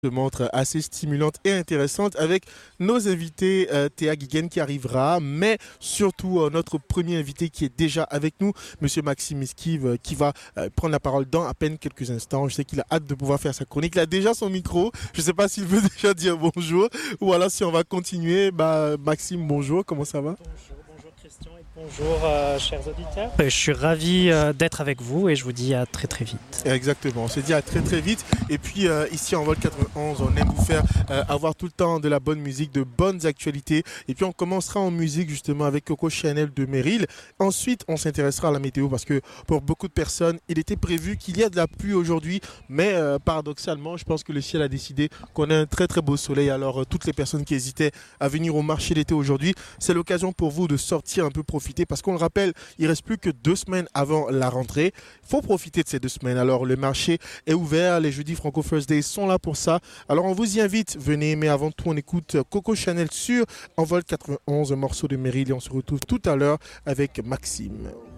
Se montre assez stimulante et intéressante avec nos invités Théa Guiguen qui arrivera, mais surtout notre premier invité qui est déjà avec nous, Monsieur Maxime Esquive, qui va prendre la parole dans à peine quelques instants. Je sais qu'il a hâte de pouvoir faire sa chronique. Il a déjà son micro. Je ne sais pas s'il veut déjà dire bonjour ou alors si on va continuer. Maxime, bonjour, comment ça va? Bonjour Christian et bonjour chers auditeurs. Je suis ravi d'être avec vous et je vous dis à très très vite. Exactement, on se dit à très très vite. Et puis ici en Vol 91, on aime vous faire avoir tout le temps de la bonne musique, de bonnes actualités. Et puis on commencera en musique justement avec Coco Chanel de Meryl. Ensuite, on s'intéressera à la météo parce que pour beaucoup de personnes, il était prévu qu'il y a de la pluie aujourd'hui. Mais paradoxalement, je pense que le ciel a décidé qu'on ait un très très beau soleil. Alors toutes les personnes qui hésitaient à venir au marché d'été aujourd'hui, c'est l'occasion pour vous de sortir un peu, profiter. Parce qu'on le rappelle, il reste plus que 2 semaines avant la rentrée. Il faut profiter de ces 2 semaines. Alors le marché est ouvert, les jeudis Franco First Day sont là pour ça. Alors on vous y invite, venez, mais avant tout on écoute Coco Chanel sur Envol 91, un morceau de Meryl et on se retrouve tout à l'heure avec Maxime.